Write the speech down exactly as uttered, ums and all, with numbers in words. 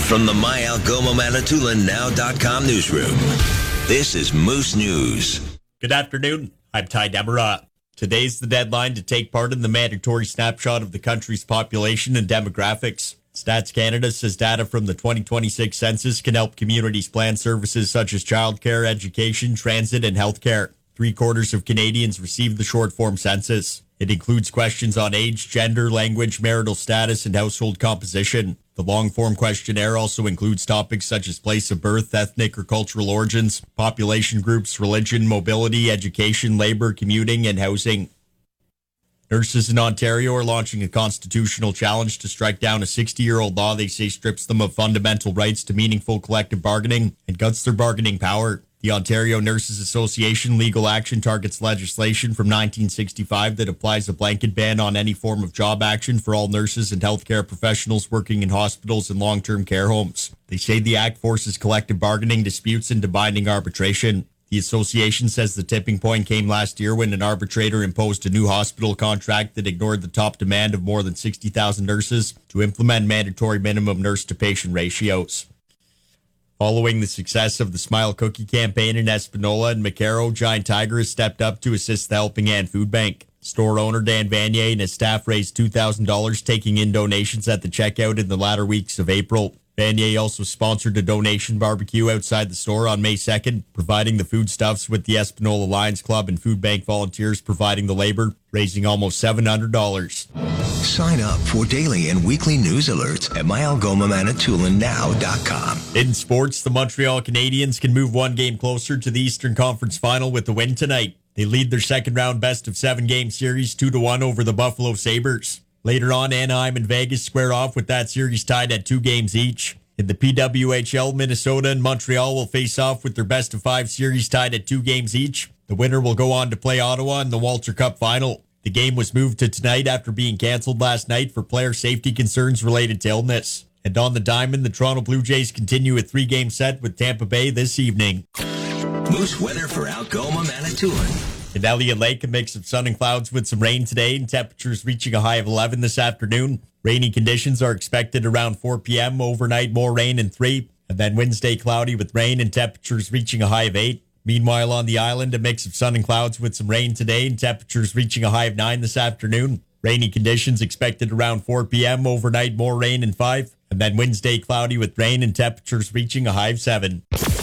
From the My Algoma Manitoulin Now dot com newsroom, this is Moose News. Good afternoon. I'm Ty Deborah. Today's the deadline to take part in the mandatory snapshot of the country's population and demographics. Stats Canada says data from the twenty twenty-six census can help communities plan services such as childcare, education, transit, and healthcare. Three quarters of Canadians receive the short-form census. It includes questions on age, gender, language, marital status, and household composition. The long-form questionnaire also includes topics such as place of birth, ethnic or cultural origins, population groups, religion, mobility, education, labor, commuting, and housing. Nurses in Ontario are launching a constitutional challenge to strike down a sixty-year-old law they say strips them of fundamental rights to meaningful collective bargaining and guts their bargaining power. The Ontario Nurses Association legal action targets legislation from nineteen sixty-five that applies a blanket ban on any form of job action for all nurses and healthcare professionals working in hospitals and long-term care homes. They say the act forces collective bargaining disputes into binding arbitration. The association says the tipping point came last year when an arbitrator imposed a new hospital contract that ignored the top demand of more than sixty thousand nurses to implement mandatory minimum nurse-to-patient ratios. Following the success of the Smile Cookie campaign in Espanola and McCarrow, Giant Tiger has stepped up to assist the Helping Hand Food Bank. Store owner Dan Vanier and his staff raised two thousand dollars, taking in donations at the checkout in the latter weeks of April. Vanier also sponsored a donation barbecue outside the store on May second, providing the foodstuffs with the Espanola Lions Club and Food Bank volunteers providing the labor, raising almost seven hundred dollars. Sign up for daily and weekly news alerts at My Algoma Manitoulin Now dot com. In sports, the Montreal Canadiens can move one game closer to the Eastern Conference Final with the win tonight. They lead their second-round best-of-seven game series two to one over the Buffalo Sabres. Later on, Anaheim and Vegas square off with that series tied at two games each. In the P W H L, Minnesota and Montreal will face off with their best-of-five series tied at two games each. The winner will go on to play Ottawa in the Walter Cup final. The game was moved to tonight after being canceled last night for player safety concerns related to illness. And on the diamond, the Toronto Blue Jays continue a three-game set with Tampa Bay this evening. Moose weather for Algoma, Manitoulin. In Elliott Lake, a mix of sun and clouds with some rain today, and temperatures reaching a high of eleven this afternoon. Rainy conditions are expected around four p.m. Overnight, more rain and three. And then Wednesday, cloudy with rain and temperatures reaching a high of eight. Meanwhile, on the island, a mix of sun and clouds with some rain today, and temperatures reaching a high of nine this afternoon. Rainy conditions expected around four p.m. Overnight, more rain and five. And then Wednesday, cloudy with rain and temperatures reaching a high of seven.